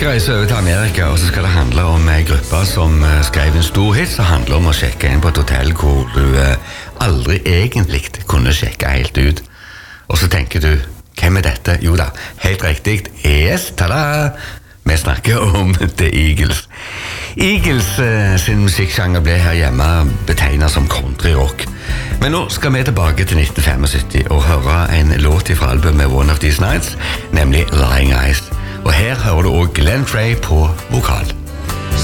skal reise over til Amerika, og så skal det handle om en gruppe som skrev en stor hit som handler om å sjekke inn på et hotell hvor du aldri egentlig kunne sjekke helt ut. Og så tenker du, hvem er dette? Jo da, helt riktig. Yes, tada! Vi snakker om The Eagles. Eagles sin musikksjanger ble her hjemme betegnet som country-rock. Men nå skal vi tilbake til 1975 og høre en låt fra albumet One of These Nights, nemlig Lying Eyes. Og her hører du også Glenn Frey på vokal.